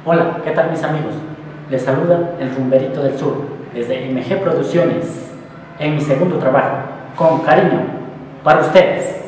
Hola, ¿qué tal mis amigos? Les saluda el Rumberito del Sur desde MG Producciones en mi segundo trabajo, con cariño para ustedes.